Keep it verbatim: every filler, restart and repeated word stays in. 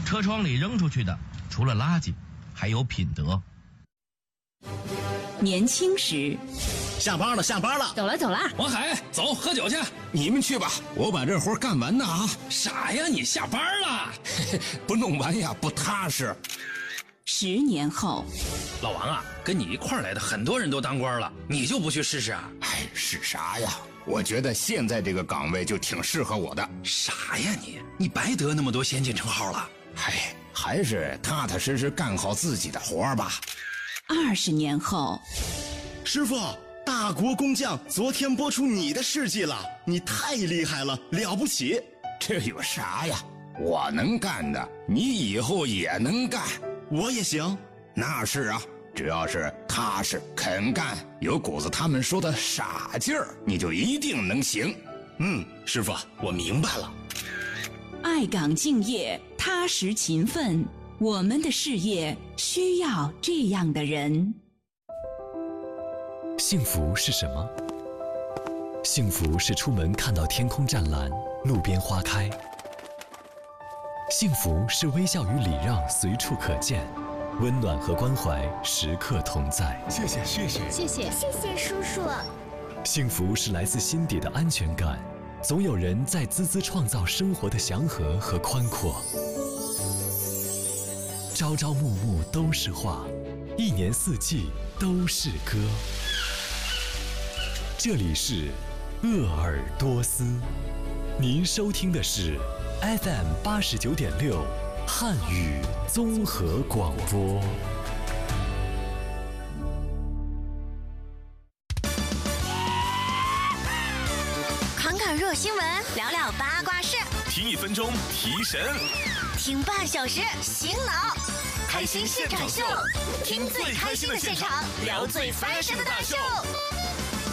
车窗里扔出去的除了垃圾，还有品德。 年轻时， 下班了，下班了， 走了走了。 王海，走，喝酒去。 你们去吧，我把这活干完呢啊！ 傻呀，你下班了， 不弄完呀不踏实。 十年后， 老王啊，跟你一块儿来的很多人都当官了，你就不去试试啊？ 哎，是啥呀？我觉得现在这个岗位就挺适合我的。 傻呀你，你白得那么多先进称号了。 哎，还是踏踏实实干好自己的活吧。 二十年后， 师傅，大国工匠昨天播出你的事迹了，你太厉害了，了不起。 这有啥呀？我能干的，你以后也能干。 我也行。 那是啊，只要是踏实肯干，有股子他们说的傻劲儿，你就一定能行。 嗯，师傅，我明白了。 爱岗敬业，踏实勤奋，我们的事业需要这样的人。 幸福是什么？幸福是出门看到天空湛蓝，路边花开。幸福是微笑与礼让随处可见，温暖和关怀时刻同在。 谢谢谢谢谢谢谢谢叔叔。 幸福是来自心底的安全感，总有人在孜孜创造生活的祥和和宽阔。朝朝暮暮都是画，一年四季都是歌。这里是鄂尔多斯，您收听的是 F M 八十九点六汉语综合广播。 侃侃热新闻，聊聊八卦事， 听一分钟提神， 听半小时醒脑。开心现场秀，听最开心的现场，聊最翻身的大秀。